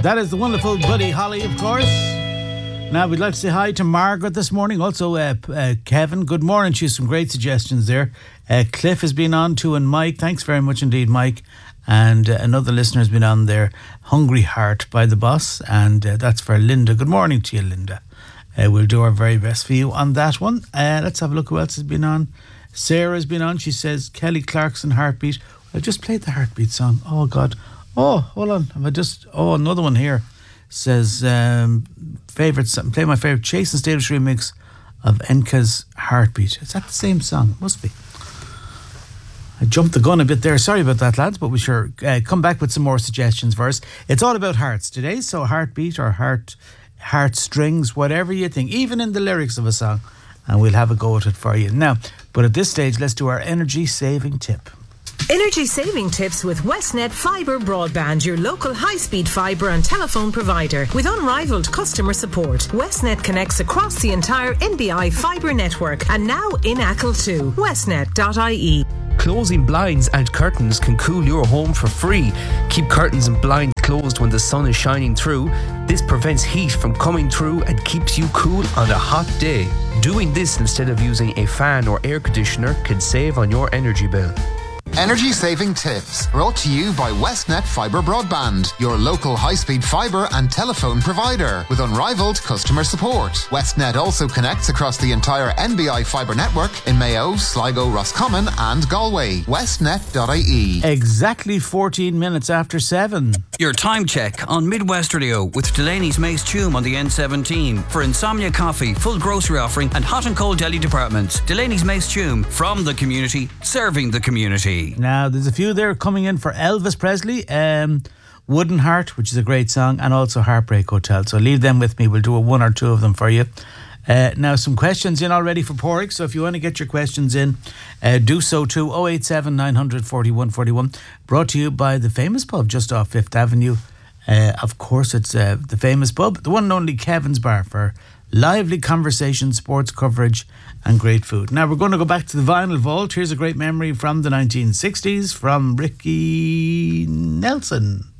That is the wonderful Buddy Holly, of course. Now, we'd like to say hi to Margaret this morning. Also, Kevin, good morning. She has some great suggestions there. Cliff has been on too, and Mike. Thanks very much indeed, Mike. And another listener has been on there, Hungry Heart by the Boss. And that's for Linda. Good morning to you, Linda. We'll do our very best for you on that one. Let's have a look who else has been on. Sarah's been on. She says Kelly Clarkson, Heartbeat. I just played the Heartbeat song. Oh, God. Oh, hold on. Another one here. Says, play my favourite Chase and Status remix of Enka's Heartbeat. Is that the same song? Must be. I jumped the gun a bit there. Sorry about that, lads, but we sure come back with some more suggestions for us. It's all about hearts today, so Heartbeat or heartstrings, whatever you think, even in the lyrics of a song, and we'll have a go at it for you. Now, but at this stage, let's do our energy saving tip. Energy saving tips with Westnet Fibre Broadband, your local high-speed fibre and telephone provider. With unrivaled customer support, Westnet connects across the entire NBI fibre network and now in Achill too. Westnet.ie. Closing blinds and curtains can cool your home for free. Keep curtains and blinds closed when the sun is shining through. This prevents heat from coming through and keeps you cool on a hot day. Doing this instead of using a fan or air conditioner can save on your energy bill. Energy saving tips brought to you by Westnet Fibre Broadband, your local high-speed fibre and telephone provider with unrivaled customer support. Westnet also connects across the entire NBI fibre network in Mayo, Sligo, Roscommon and Galway. Westnet.ie. Exactly 14 minutes after 7. Your time check on Midwest Radio with Delaney's Mace Tume on the N17 for Insomnia Coffee, full grocery offering and hot and cold deli departments. Delaney's Mace Tume, from the community, serving the community. Now, there's a few there coming in for Elvis Presley, Wooden Heart, which is a great song, and also Heartbreak Hotel. So leave them with me. We'll do one or two of them for you. Now, some questions in already for Porrick. So if you want to get your questions in, do so too. 087 900 41 41. Brought to you by the famous pub just off 5th Avenue. Of course, it's the famous pub, the one and only Kevin's Bar, for lively conversation, sports coverage and great food. Now we're going to go back to the vinyl vault. Here's a great memory from the 1960s from Ricky Nelson.